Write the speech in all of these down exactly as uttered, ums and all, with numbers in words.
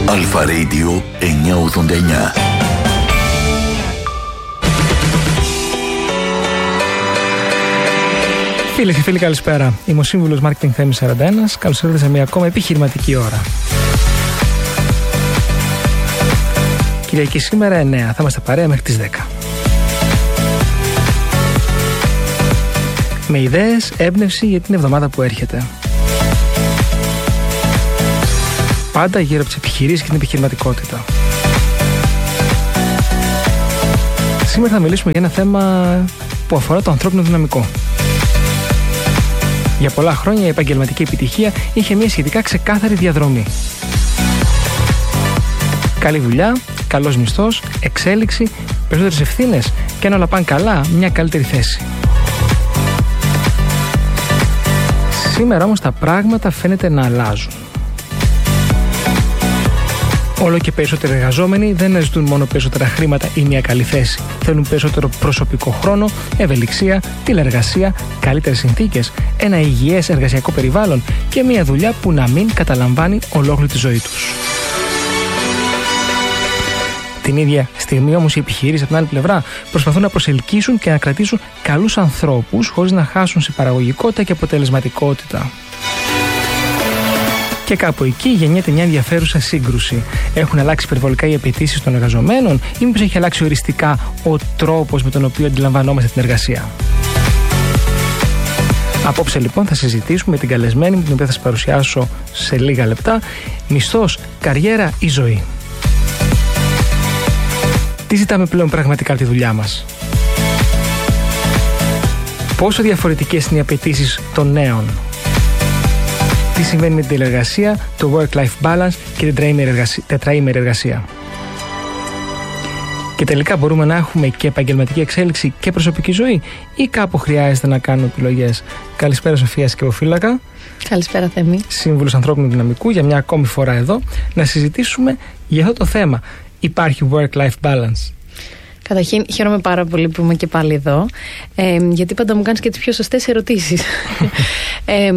Αλφα Radio εννιακόσια ογδόντα εννιά. Φίλες και φίλοι, καλησπέρα. Είμαι ο σύμβουλος Marketing Θέμης σαράντα ένα. Καλώς ήρθατε σε μια ακόμα επιχειρηματική ώρα. Κυριακή σήμερα εννέα. Θα είμαστε παρέα μέχρι τις δέκα. Με ιδέες, έμπνευση για την εβδομάδα που έρχεται. Πάντα γύρω από τις επιχειρήσεις και την επιχειρηματικότητα. Σήμερα θα μιλήσουμε για ένα θέμα που αφορά το ανθρώπινο δυναμικό. Για πολλά χρόνια η επαγγελματική επιτυχία είχε μια σχετικά ξεκάθαρη διαδρομή. Καλή δουλειά, καλός μισθός, εξέλιξη, περισσότερες ευθύνες και αν όλα πάνε καλά, μια καλύτερη θέση. Σήμερα όμως τα πράγματα φαίνεται να αλλάζουν. Όλο και περισσότεροι εργαζόμενοι δεν αναζητούν μόνο περισσότερα χρήματα ή μια καλή θέση. Θέλουν περισσότερο προσωπικό χρόνο, ευελιξία, τηλεργασία, καλύτερες συνθήκες, ένα υγιές εργασιακό περιβάλλον και μια δουλειά που να μην καταλαμβάνει ολόκληρη τη ζωή τους. Την ίδια στιγμή όμως οι επιχειρήσεις από την άλλη πλευρά προσπαθούν να προσελκύσουν και να κρατήσουν καλούς ανθρώπους χωρίς να χάσουν σε παραγωγικότητα και αποτελεσματικότητα. Και κάπου εκεί γεννιέται μια ενδιαφέρουσα σύγκρουση. Έχουν αλλάξει υπερβολικά οι απαιτήσεις των εργαζομένων ή μήπως έχει αλλάξει οριστικά ο τρόπος με τον οποίο αντιλαμβανόμαστε την εργασία? Απόψε λοιπόν θα συζητήσουμε με την καλεσμένη μου, την οποία θα σας παρουσιάσω σε λίγα λεπτά. Μισθός, καριέρα ή ζωή? Τι ζητάμε πλέον πραγματικά από τη δουλειά μας? Πόσο διαφορετικές είναι οι απαιτήσεις των νέων? Τι συμβαίνει με την τηλεργασία, το work-life balance και την τετραήμερη εργασία? Και τελικά μπορούμε να έχουμε και επαγγελματική εξέλιξη και προσωπική ζωή ή κάπου χρειάζεται να κάνουμε επιλογές? Καλησπέρα Σοφία Σκευοφύλακα. Καλησπέρα Θέμη. Σύμβουλος ανθρώπινου δυναμικού, για μια ακόμη φορά εδώ να συζητήσουμε για αυτό το θέμα. Υπάρχει work-life balance? Καταρχήν, χαίρομαι πάρα πολύ που είμαι και πάλι εδώ, ε, γιατί πάντα μου κάνεις και τις πιο σωστές ερωτήσεις. ε,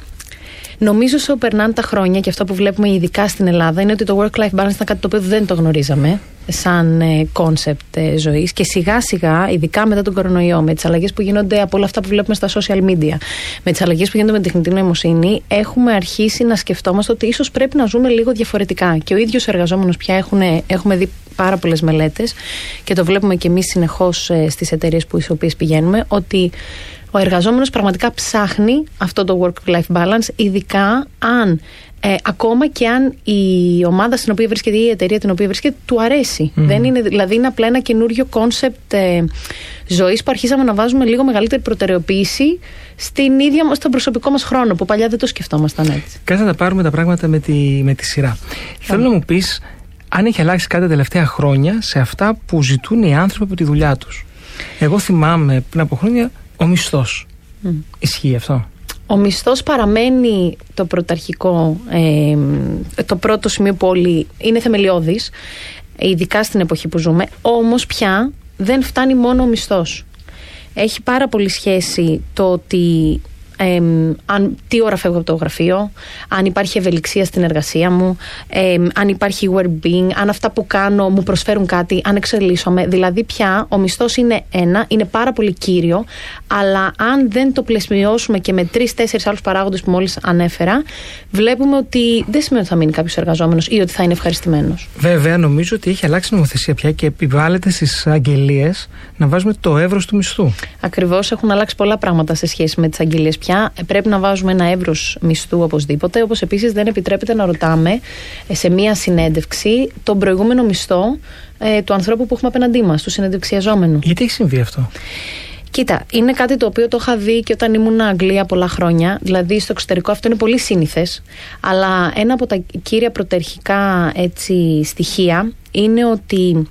Νομίζω όσο περνάνε τα χρόνια και αυτό που βλέπουμε ειδικά στην Ελλάδα είναι ότι το work-life balance ήταν κάτι το οποίο δεν το γνωρίζαμε σαν κόνσεπτ ε, ε, ζωής και σιγά σιγά, ειδικά μετά τον κορονοϊό, με τις αλλαγές που γίνονται από όλα αυτά που βλέπουμε στα social media, με τις αλλαγές που γίνονται με την τεχνητή νοημοσύνη, έχουμε αρχίσει να σκεφτόμαστε ότι ίσως πρέπει να ζούμε λίγο διαφορετικά. Και ο ίδιος ο εργαζόμενος πια έχουν, έχουμε δει πάρα πολλές μελέτες και το βλέπουμε και εμείς συνεχώς ε, στις εταιρείες που, στις οποίες πηγαίνουμε, ότι ο εργαζόμενος πραγματικά ψάχνει αυτό το work-life balance, ειδικά αν, ε, ακόμα και αν η ομάδα στην οποία βρίσκεται ή η εταιρεία την οποία βρίσκεται του αρέσει. Mm. Δεν είναι, δηλαδή είναι απλά ένα καινούριο κόνσεπτ ε, ζωής που αρχίσαμε να βάζουμε λίγο μεγαλύτερη προτεραιοποίηση στην ίδια, στον προσωπικό μας χρόνο, που παλιά δεν το σκεφτόμασταν έτσι. Κάτσε να τα πάρουμε τα πράγματα με τη, με τη σειρά. Yeah. Θέλω να μου πεις αν έχει αλλάξει κάτι τα τελευταία χρόνια σε αυτά που ζητούν οι άνθρωποι από τη δουλειά τους. Εγώ θυμάμαι πριν από χρόνια ο μισθός. Mm. Ισχύει αυτό? Ο μισθός παραμένει το πρωταρχικό, ε, το πρώτο σημείο που όλοι είναι θεμελιώδης, ειδικά στην εποχή που ζούμε. Όμως πια δεν φτάνει μόνο ο μισθός. Έχει πάρα πολύ σχέση το ότι Ε, αν, τι ώρα φεύγω από το γραφείο, αν υπάρχει ευελιξία στην εργασία μου, ε, αν υπάρχει well-being, αν αυτά που κάνω μου προσφέρουν κάτι, αν εξελίσσομαι. Δηλαδή πια ο μισθός είναι ένα, είναι πάρα πολύ κύριο, αλλά αν δεν το πλαισιώσουμε και με τρεις-τέσσερις άλλους παράγοντες που μόλις ανέφερα, βλέπουμε ότι δεν σημαίνει ότι θα μείνει κάποιος εργαζόμενος ή ότι θα είναι ευχαριστημένος. Βέβαια, νομίζω ότι έχει αλλάξει η νομοθεσία πια και επιβάλλεται στις αγγελίες να βάζουμε το εύρος του μισθού. Ακριβώς, έχουν αλλάξει πολλά πράγματα σε σχέση με τις αγγελίες πια. Πρέπει να βάζουμε ένα εύρος μισθού οπωσδήποτε, όπως επίσης δεν επιτρέπεται να ρωτάμε σε μία συνέντευξη τον προηγούμενο μισθό ε, του ανθρώπου που έχουμε απέναντί μας, του συνεντευξιαζόμενου. Γιατί έχει συμβεί αυτό? Κοίτα, είναι κάτι το οποίο το είχα δει και όταν ήμουν Αγγλία πολλά χρόνια, δηλαδή στο εξωτερικό αυτό είναι πολύ σύνηθες, αλλά ένα από τα κύρια πρωταρχικά έτσι, στοιχεία είναι ότι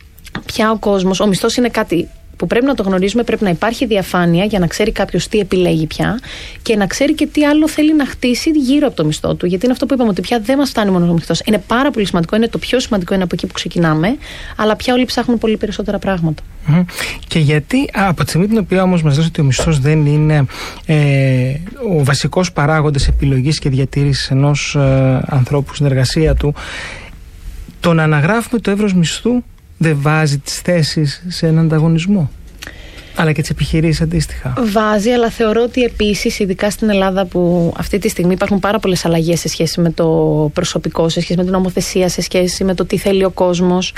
πια ο κόσμος, ο μισθός είναι κάτι που πρέπει να το γνωρίζουμε, πρέπει να υπάρχει διαφάνεια για να ξέρει κάποιος τι επιλέγει πια και να ξέρει και τι άλλο θέλει να χτίσει γύρω από το μισθό του. Γιατί είναι αυτό που είπαμε, ότι πια δεν μας φτάνει μόνο ο μισθός. Είναι πάρα πολύ σημαντικό, είναι το πιο σημαντικό, είναι από εκεί που ξεκινάμε, αλλά πια όλοι ψάχνουν πολύ περισσότερα πράγματα. Mm. Και γιατί, α, από τη στιγμή την οποία όμως μας λες ότι ο μισθός δεν είναι ε, ο βασικός παράγοντας επιλογής και διατήρησης ενός ε, ανθρώπου στην εργασία του, Το να αναγράφουμε το εύρος μισθού δεν βάζει τις θέσεις σε έναν ανταγωνισμό, αλλά και τις επιχειρήσεις αντίστοιχα? Βάζει, αλλά θεωρώ ότι επίσης, ειδικά στην Ελλάδα που αυτή τη στιγμή υπάρχουν πάρα πολλές αλλαγές σε σχέση με το προσωπικό, σε σχέση με την νομοθεσία, σε σχέση με το τι θέλει ο κόσμος,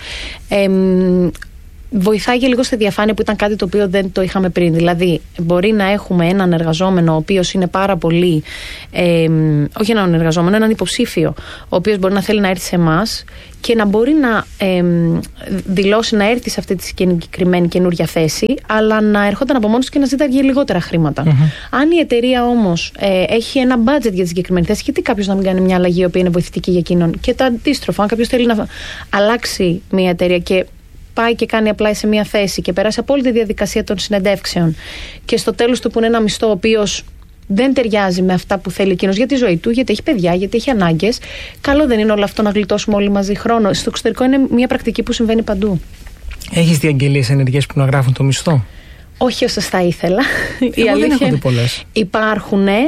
εμ, βοηθάει και λίγο στη διαφάνεια, που ήταν κάτι το οποίο δεν το είχαμε πριν. Δηλαδή, μπορεί να έχουμε έναν εργαζόμενο ο οποίος είναι πάρα πολύ. Ε, όχι έναν εργαζόμενο, έναν υποψήφιο, ο οποίος μπορεί να θέλει να έρθει σε εμάς και να μπορεί να ε, δηλώσει να έρθει σε αυτή τη συγκεκριμένη καινούργια θέση, αλλά να ερχόταν από μόνος και να ζήταγε λιγότερα χρήματα. Mm-hmm. Αν η εταιρεία όμως ε, έχει ένα budget για τη συγκεκριμένη θέση, γιατί κάποιος να μην κάνει μια αλλαγή η οποία είναι βοηθητική για εκείνον? Και το αντίστροφο, αν κάποιος θέλει να αλλάξει μια εταιρεία και πάει και κάνει απλά σε μια θέση και περάσει από όλη τη διαδικασία των συνεντεύξεων και στο τέλος του πούνε ένα μισθό ο οποίος δεν ταιριάζει με αυτά που θέλει εκείνος για τη ζωή του, γιατί έχει παιδιά, γιατί έχει ανάγκες, καλό δεν είναι όλο αυτό να γλιτώσουμε όλοι μαζί χρόνο? Στο εξωτερικό είναι μια πρακτική που συμβαίνει παντού. Έχεις δει αγγελίες ενεργές που να γράφουν το μισθό? Όχι όσες θα ήθελα. Εγώ η αλήθεια δεν έχω δει πολλές. Υπάρχουν. Ε,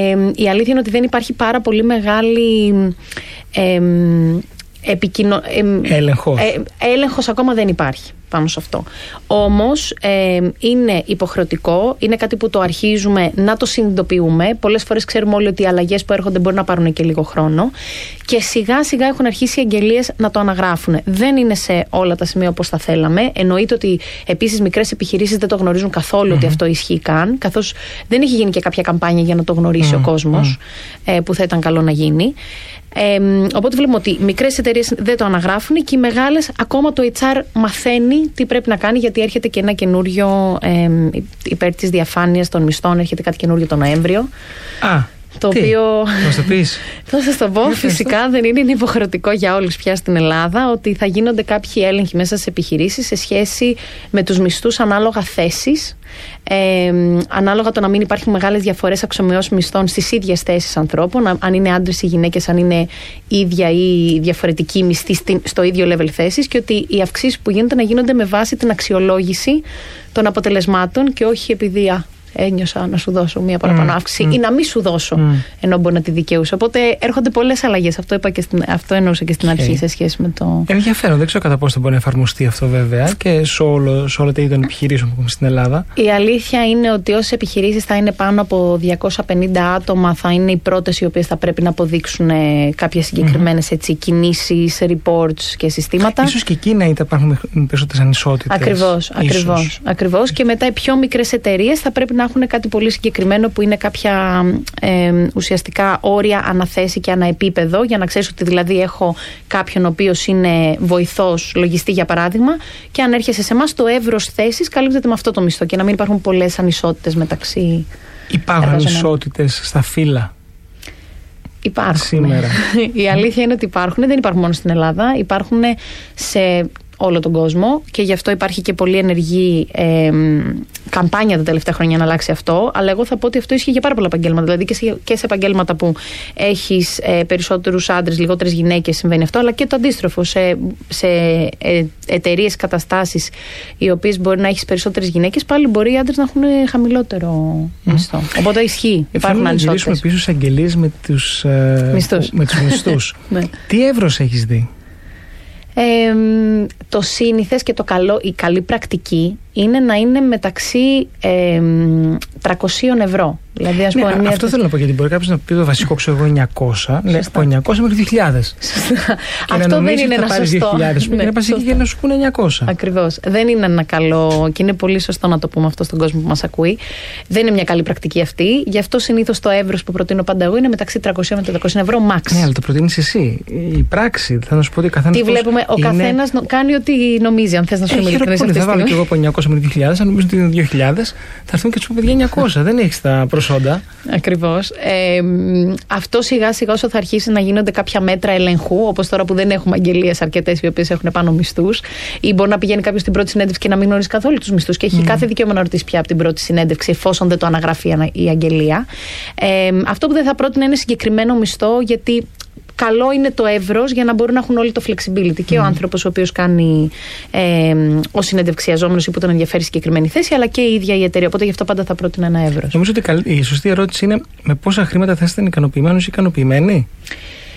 η αλήθεια είναι ότι δεν υπάρχει πάρα πολύ μεγάλη... Ε, Επικοινω... Έλεγχος. Ε, έλεγχος ακόμα δεν υπάρχει πάνω σε αυτό. Όμως ε, είναι υποχρεωτικό, είναι κάτι που το αρχίζουμε να το συνειδητοποιούμε. Πολλές φορές ξέρουμε όλοι ότι οι αλλαγές που έρχονται μπορεί να πάρουν και λίγο χρόνο και σιγά σιγά έχουν αρχίσει οι αγγελίες να το αναγράφουν. Δεν είναι σε όλα τα σημεία όπως θα θέλαμε. Εννοείται ότι επίσης μικρές επιχειρήσεις δεν το γνωρίζουν καθόλου mm-hmm. ότι αυτό ισχύει καν, καθώς δεν έχει γίνει και κάποια καμπάνια για να το γνωρίσει mm-hmm. ο κόσμος, ε, που θα ήταν καλό να γίνει. Ε, οπότε βλέπουμε ότι μικρές εταιρείες δεν το αναγράφουν και οι μεγάλες ακόμα το έιτς αρ μαθαίνει τι πρέπει να κάνει, γιατί έρχεται και ένα καινούριο ε, υπέρ της διαφάνειας των μισθών, έρχεται κάτι καινούριο το Νοέμβριο. Α, το τι, οποίο θα το πεις? Θα σας το πω, φυσικά δεν είναι, είναι υποχρεωτικό για όλους πια στην Ελλάδα, ότι θα γίνονται κάποιοι έλεγχοι μέσα στις επιχειρήσεις σε σχέση με τους μισθούς ανάλογα θέσεις, ε, ανάλογα το να μην υπάρχουν μεγάλες διαφορές αξιομοιώσεων μισθών στις ίδιες θέσεις ανθρώπων, αν είναι άντρες ή γυναίκες, αν είναι ίδια ή διαφορετική μισθή στο ίδιο level θέσης, και ότι οι αυξήσεις που γίνονται να γίνονται με βάση την αξιολόγηση των αποτελεσμάτων και όχι επειδή α, ένιωσα να σου δώσω μία παραπάνω mm, αύξηση mm, ή να μην σου δώσω mm. ενώ μπορεί να τη δικαιούσα. Οπότε έρχονται πολλές αλλαγές. Αυτό, είπα και στην, αυτό εννοούσα και στην okay. αρχή σε σχέση με το. Ενδιαφέρον. Δεν ξέρω κατά πόσο θα μπορεί να εφαρμοστεί αυτό βέβαια και σε, όλο, σε όλα τα είδη των επιχειρήσεων που έχουμε στην Ελλάδα. Η αλήθεια είναι ότι όσες επιχειρήσεις θα είναι πάνω από διακόσια πενήντα άτομα, θα είναι οι πρώτες οι οποίες θα πρέπει να αποδείξουν κάποιες συγκεκριμένες mm-hmm. κινήσεις, reports και συστήματα. Ίσως και εκεί να υπάρχουν περισσότερες ανισότητες. Ακριβώς. Ακριβώς, ακριβώς. Και μετά οι πιο μικρές εταιρείες θα πρέπει να έχουν κάτι πολύ συγκεκριμένο που είναι κάποια ε, ουσιαστικά όρια αναθέση και αναεπίπεδο, για να ξέρεις ότι δηλαδή έχω κάποιον ο οποίος είναι βοηθός λογιστή για παράδειγμα, και αν έρχεσαι σε εμάς το εύρος θέσης καλύπτεται με αυτό το μισθό και να μην υπάρχουν πολλές ανισότητες μεταξύ. Υπάρχουν ανισότητες στα φύλλα? Υπάρχουν. Σήμερα. Η αλήθεια είναι ότι υπάρχουν, δεν υπάρχουν μόνο στην Ελλάδα, υπάρχουν σε όλο τον κόσμο και γι' αυτό υπάρχει και πολύ ενεργή ε, καμπάνια τα τελευταία χρόνια να αλλάξει αυτό. Αλλά εγώ θα πω ότι αυτό ισχύει για πάρα πολλά επαγγέλματα. Δηλαδή και σε, και σε επαγγέλματα που έχεις ε, περισσότερους άντρες, λιγότερες γυναίκες συμβαίνει αυτό, αλλά και το αντίστροφο. Σε, σε ε, εταιρείες, καταστάσεις οι οποίες μπορεί να έχεις περισσότερες γυναίκες, πάλι μπορεί οι άντρες να έχουν χαμηλότερο mm. μισθό. Οπότε ισχύει. Υπάρχουν ανισότητες. Να γυρίσουμε πίσω σε αγγελίες με τους ε, μισθούς. Με τους μισθούς. Τι εύρος έχεις δει? Ε, το σύνηθες και το καλό, η καλή πρακτική είναι να είναι μεταξύ ε, τριακόσια ευρώ. Δηλαδή, ας ναι, πούμε, αυτό μια... θέλω να πω, γιατί μπορεί κάποιος να πει το βασικό ξέρω εγώ εννιακόσια, ναι, από εννιακόσια μέχρι δύο χιλιάδες. Αυτό δεν είναι ένα σωστό. δύο χιλιάδες, ναι, και να πας εκεί και να σου πούνε εννιακόσια. Ακριβώς. Δεν είναι ένα καλό, και είναι πολύ σωστό να το πούμε αυτό στον κόσμο που μας ακούει. Δεν είναι μια καλή πρακτική αυτή. Γι' αυτό συνήθως το εύρος που προτείνω πάντα εγώ είναι μεταξύ τριακόσια με τετρακόσια ευρώ max. Ναι, αλλά το προτείνεις εσύ. Η πράξη, θα σου πω ότι ο καθένας. Τι βλέπουμε, ο είναι... καθένας κάνει ό,τι νομίζει, αν θες να σου είμαι ειλικρινής. Θα βάλω και εγώ από εννιακόσια με δύο χιλιάδες, αν νομίζω ότι είναι δύο χιλιάδες, θα έρθουν και του πω παιδιά εννιακόσια. Δεν έχεις τα προσόντα. Ακριβώς. Ε, αυτό σιγά σιγά όσο θα αρχίσει να γίνονται κάποια μέτρα ελεγχού, όπως τώρα που δεν έχουμε αγγελίες αρκετές οι οποίες έχουν πάνω μισθούς, ή μπορεί να πηγαίνει κάποιος στην πρώτη συνέντευξη και να μην γνωρίζει καθόλου τους μισθούς και έχει mm. κάθε δικαίωμα να ρωτήσει πια από την πρώτη συνέντευξη, εφόσον δεν το αναγράφει η αγγελία. Ε, αυτό που δεν θα πρότεινα είναι συγκεκριμένο μισθό, γιατί καλό είναι το εύρος για να μπορούν να έχουν όλοι το flexibility. Mm. Και ο άνθρωπος ο οποίος κάνει ε, ο συνεντευξιαζόμενος ή που τον ενδιαφέρει συγκεκριμένη θέση, αλλά και η ίδια η εταιρεία. Οπότε γι' αυτό πάντα θα πρότεινα ένα εύρος. Νομίζω ότι η σωστή ερώτηση είναι με πόσα χρήματα θα είστε ικανοποιημένος ή ικανοποιημένοι.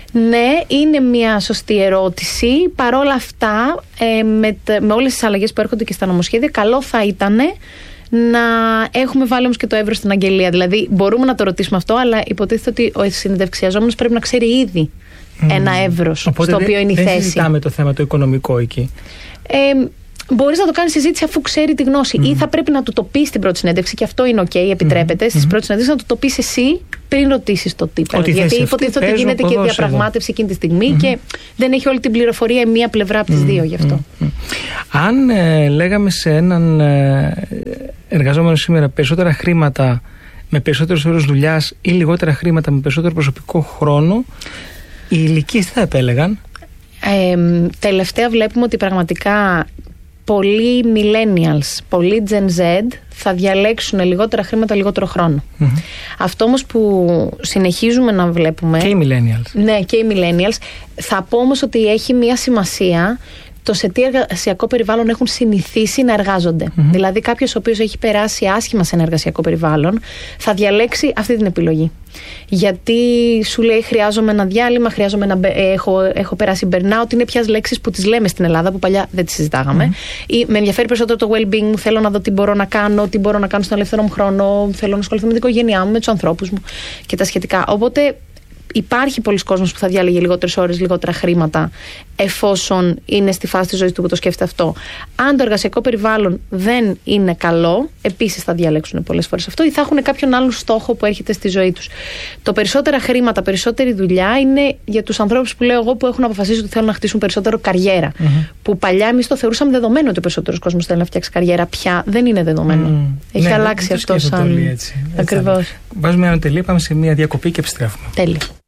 Ναι, είναι μια σωστή ερώτηση. Παρόλα αυτά, ε, με, με όλες τις αλλαγές που έρχονται και στα νομοσχέδια, καλό θα ήταν να έχουμε βάλει όμως και το εύρος στην αγγελία. Δηλαδή, μπορούμε να το ρωτήσουμε αυτό, αλλά υποτίθεται ότι ο συνεντευξιαζόμενος πρέπει να ξέρει ήδη mm. ένα εύρος Οπότε στο οποίο δε, είναι η δεν θέση. Δεν συζητάμε το θέμα το οικονομικό εκεί. Ε, Μπορείς να το κάνεις συζήτηση αφού ξέρει τη γνώση. Mm. Ή θα πρέπει να του το πεις στην πρώτη συνέντευξη, και αυτό είναι OK, επιτρέπεται. Mm. Στις πρώτες συνέντευξεις να του το πεις εσύ πριν ρωτήσεις το τι παίρνει. Γιατί υποτίθεται ότι γίνεται και διαπραγμάτευση εκείνη τη στιγμή mm. και δεν έχει όλη την πληροφορία η μία πλευρά από τις mm. δύο γι' αυτό. Mm. Αν ε, λέγαμε σε έναν ε, εργαζόμενο σήμερα περισσότερα χρήματα με περισσότερους ώρες δουλειάς ή λιγότερα χρήματα με περισσότερο προσωπικό χρόνο, οι ηλικίες τι θα επέλεγαν? Ε, τελευταία βλέπουμε ότι πραγματικά πολλοί millennials, πολλοί Gen Z θα διαλέξουν λιγότερα χρήματα, λιγότερο χρόνο. Mm-hmm. Αυτό όμως που συνεχίζουμε να βλέπουμε... Και οι millennials. Ναι, και οι millennials. Θα πω όμως ότι έχει μια σημασία το σε τι εργασιακό περιβάλλον έχουν συνηθίσει να εργάζονται. Mm-hmm. Δηλαδή κάποιος ο οποίος έχει περάσει άσχημα σε ένα εργασιακό περιβάλλον θα διαλέξει αυτή την επιλογή. Γιατί σου λέει χρειάζομαι ένα διάλειμμα, χρειάζομαι ένα, έχω, έχω περάσει burnout. Είναι πια λέξεις που τις λέμε στην Ελλάδα που παλιά δεν τις συζητάγαμε. Mm-hmm. Ή με ενδιαφέρει περισσότερο το well-being μου, θέλω να δω τι μπορώ να κάνω, τι μπορώ να κάνω στον ελεύθερο μου χρόνο, θέλω να ασχοληθώ με την οικογένειά μου, με τους ανθρώπους μου και τα σχετικά. Οπότε υπάρχει πολλοί κόσμος που θα διάλεγε λιγότερες ώρες, λιγότερα χρήματα, εφόσον είναι στη φάση της ζωής του που το σκέφτεται αυτό. Αν το εργασιακό περιβάλλον δεν είναι καλό, επίσης θα διαλέξουν πολλές φορές αυτό ή θα έχουν κάποιον άλλο στόχο που έρχεται στη ζωή τους. Το περισσότερα χρήματα, περισσότερη δουλειά είναι για τους ανθρώπους που λέω εγώ που έχουν αποφασίσει ότι θέλουν να χτίσουν περισσότερο καριέρα. Mm-hmm. Που παλιά εμείς το θεωρούσαμε δεδομένο ότι ο περισσότερος κόσμος θέλει να φτιάξει καριέρα. Πια δεν είναι δεδομένο. Mm. Έχει ναι, αλλάξει αυτό σαν. Ακριβώς. Βάζουμε ένα τελείο, πάμε σε μια διακοπή και επιστρέφουμε. Τέλεια.